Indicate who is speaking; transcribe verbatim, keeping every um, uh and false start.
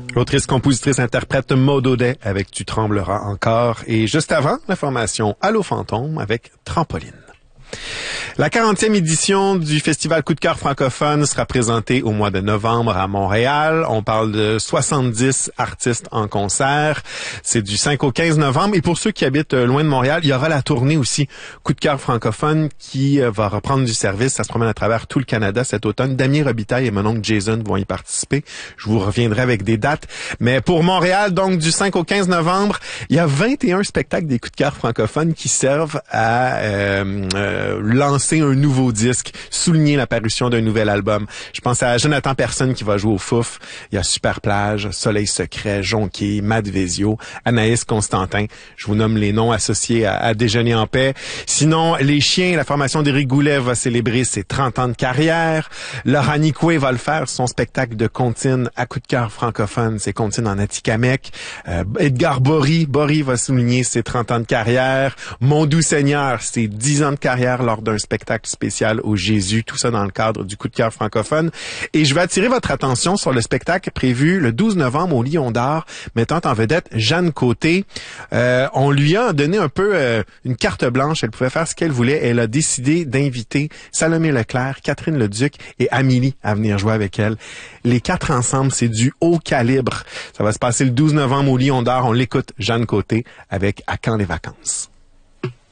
Speaker 1: L'autrice, compositrice, interprète Maud Audet avec Tu trembleras encore. Et juste avant, la formation Allô Fantôme avec Trampoline. La quarantième édition du Festival Coup de cœur francophone sera présentée au mois de novembre à Montréal. On parle de soixante-dix artistes en concert. C'est du cinq au quinze novembre. Et pour ceux qui habitent loin de Montréal, il y aura la tournée aussi Coup de cœur francophone qui va reprendre du service. Ça se promène à travers tout le Canada cet automne. Damien Robitaille et mon oncle Jason vont y participer. Je vous reviendrai avec des dates. Mais pour Montréal, donc du cinq au quinze novembre, il y a vingt et un spectacles des Coups de cœur francophones qui servent à euh, euh, lancer un nouveau disque, souligner l'apparition d'un nouvel album. Je pense à Jonathan Personne qui va jouer au Fouf. Il y a Super Plage, Soleil Secret, Jonquier, Matt Vezio, Anaïs Constantin. Je vous nomme les noms associés à, à Déjeuner en paix. Sinon, Les Chiens, la formation d'Éric Goulet va célébrer ses trente ans de carrière. Laura Nicoué va le faire, son spectacle de comptine à coup de cœur francophone, ses comptines en Atikamekw. Euh, Edgar Bory, Bory va souligner ses trente ans de carrière. Mon Doux Seigneur, ses dix ans de carrière lors d'un spectacle spécial au Jésus, tout ça dans le cadre du Coup de cœur francophone. Et je vais attirer votre attention sur le spectacle prévu le douze novembre au Lion d'Or, mettant en vedette Jeanne Côté. Euh, on lui a donné un peu euh, une carte blanche, elle pouvait faire ce qu'elle voulait. Elle a décidé d'inviter Salomé Leclerc, Catherine Leduc et Amélie à venir jouer avec elle. Les quatre ensemble, c'est du haut calibre. Ça va se passer le douze novembre au Lion d'Or. On l'écoute, Jeanne Côté, avec À quand les vacances?